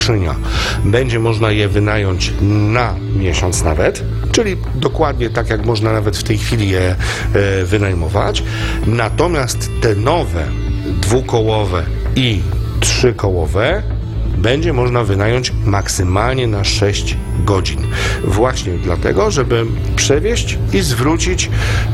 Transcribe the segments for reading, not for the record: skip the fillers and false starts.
Będzie można je wynająć na miesiąc nawet, czyli dokładnie tak jak można nawet w tej chwili je wynajmować. Natomiast te nowe dwukołowe i trzykołowe będzie można wynająć maksymalnie na 6 godzin. Właśnie dlatego, żeby przewieźć i zwrócić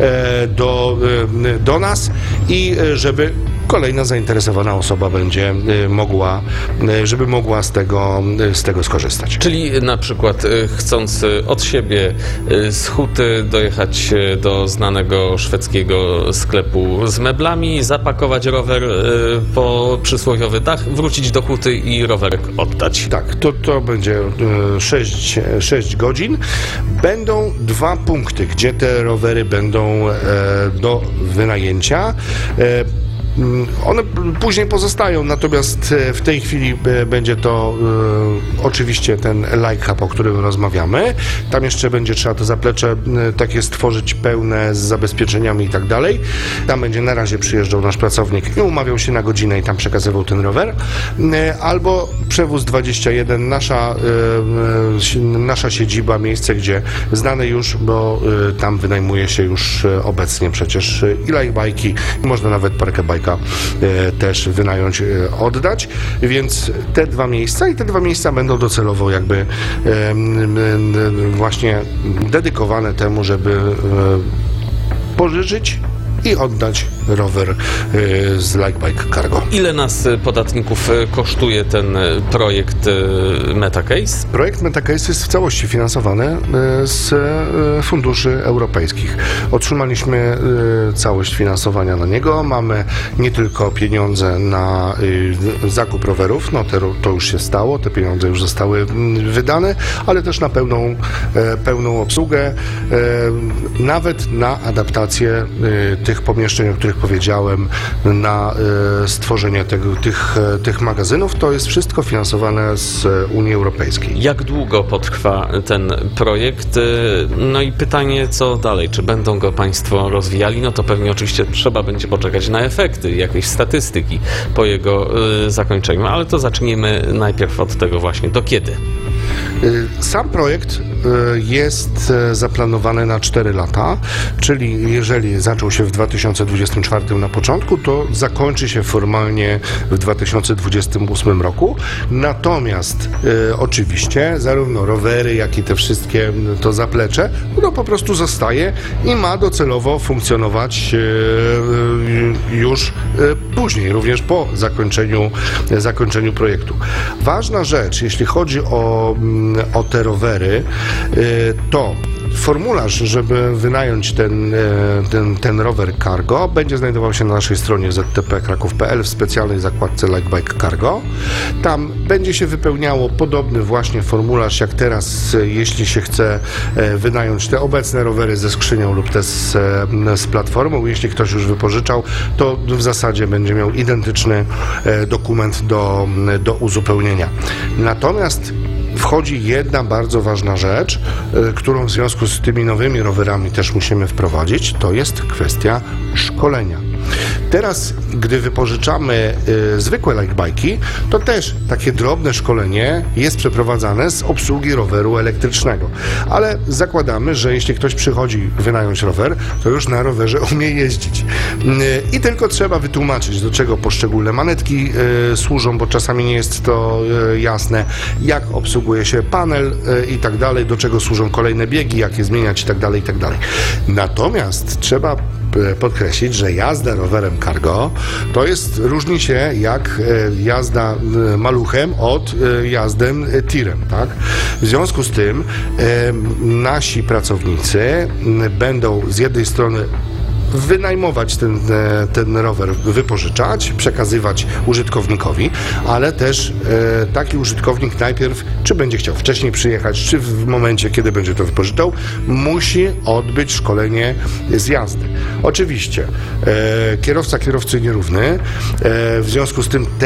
do nas i żeby kolejna zainteresowana osoba będzie mogła, żeby mogła z tego skorzystać. Czyli na przykład chcąc od siebie z Huty dojechać do znanego szwedzkiego sklepu z meblami, zapakować rower po przysłowiowy dach, wrócić do Huty i rowerek oddać. Tak, to będzie 6 godzin. Będą 2 punkty, gdzie te rowery będą do wynajęcia. One później pozostają, natomiast w tej chwili będzie to oczywiście ten Like Hub, o którym rozmawiamy. Tam jeszcze będzie trzeba to zaplecze takie stworzyć pełne z zabezpieczeniami i tak dalej. Tam będzie na razie przyjeżdżał nasz pracownik i umawiał się na godzinę i tam przekazywał ten rower. Albo Przewóz 21, nasza siedziba, miejsce, gdzie znane już, bo tam wynajmuje się już obecnie przecież i lajbajki, można nawet parkę bajka też wynająć, oddać, więc te 2 miejsca i te 2 miejsca będą docelowo jakby właśnie dedykowane temu, żeby pożyczyć i oddać rower z Likebike Cargo. Ile nas, podatników, kosztuje ten projekt Metacase? Projekt Metacase jest w całości finansowany z funduszy europejskich. Otrzymaliśmy całość finansowania na niego. Mamy nie tylko pieniądze na zakup rowerów, no to już się stało, te pieniądze już zostały wydane, ale też na pełną obsługę, nawet na adaptację tych pomieszczeń, o których powiedziałem, na stworzenie tych magazynów. To jest wszystko finansowane z Unii Europejskiej. Jak długo potrwa ten projekt? No i pytanie, co dalej? Czy będą go Państwo rozwijali? No to pewnie oczywiście trzeba będzie poczekać na efekty, jakieś statystyki po jego zakończeniu, ale to zacznijmy najpierw od tego właśnie. Do kiedy? Sam projekt jest zaplanowany na 4 lata, czyli jeżeli zaczął się w 2024 na początku, to zakończy się formalnie w 2028 roku. Natomiast oczywiście zarówno rowery, jak i te wszystkie to zaplecze, no po prostu zostaje i ma docelowo funkcjonować już później, również po zakończeniu projektu. Ważna rzecz, jeśli chodzi o te rowery, to formularz, żeby wynająć ten rower cargo, będzie znajdował się na naszej stronie ztp.kraków.pl w specjalnej zakładce Likebike Cargo. Tam będzie się wypełniało podobny właśnie formularz jak teraz, jeśli się chce wynająć te obecne rowery ze skrzynią lub te z platformą. Jeśli ktoś już wypożyczał, to w zasadzie będzie miał identyczny dokument do uzupełnienia. Natomiast wchodzi jedna bardzo ważna rzecz, którą w związku z tymi nowymi rowerami też musimy wprowadzić, to jest kwestia szkolenia. Teraz, gdy wypożyczamy zwykłe likebajki, to też takie drobne szkolenie jest przeprowadzane z obsługi roweru elektrycznego. Ale zakładamy, że jeśli ktoś przychodzi wynająć rower, to już na rowerze umie jeździć. I tylko trzeba wytłumaczyć, do czego poszczególne manetki służą, bo czasami nie jest to jasne, jak obsługuje się panel i tak dalej, do czego służą kolejne biegi, jak je zmieniać i tak dalej, i tak dalej. Natomiast trzeba podkreślić, że jazda rowerem cargo różni się jak jazda maluchem od jazdy tirem, tak? W związku z tym nasi pracownicy będą z jednej strony wynajmować ten rower, wypożyczać, przekazywać użytkownikowi, ale też taki użytkownik najpierw, czy będzie chciał wcześniej przyjechać, czy w momencie, kiedy będzie to wypożyczał, musi odbyć szkolenie z jazdy. Oczywiście kierowca kierowcy nierówny, w związku z tym te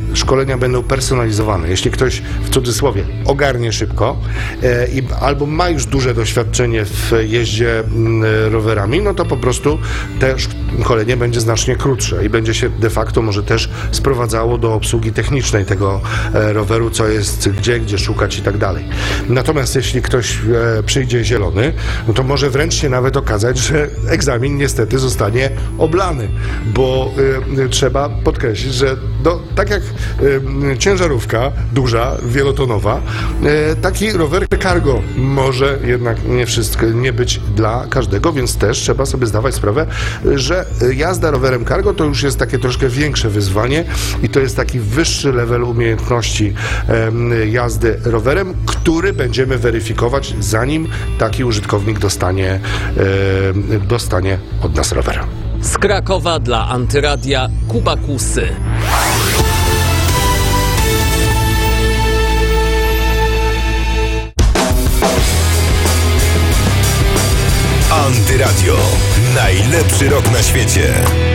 szkolenia będą personalizowane. Jeśli ktoś, w cudzysłowie, ogarnie szybko albo ma już duże doświadczenie w jeździe rowerami, no to po prostu te szkolenie będzie znacznie krótsze i będzie się de facto może też sprowadzało do obsługi technicznej tego roweru, co jest gdzie szukać i tak dalej. Natomiast jeśli ktoś przyjdzie zielony, no to może wręcz się nawet okazać, że egzamin niestety zostanie oblany, bo trzeba podkreślić, że tak jak ciężarówka duża, wielotonowa, taki rower cargo może jednak nie być dla każdego, więc też trzeba sobie zdawać sprawę, że jazda rowerem cargo to już jest takie troszkę większe wyzwanie i to jest taki wyższy level umiejętności jazdy rowerem, który będziemy weryfikować, zanim taki użytkownik dostanie od nas rower. Z Krakowa dla Antyradia Kuba Kusy. Antyradio. Najlepszy rok na świecie.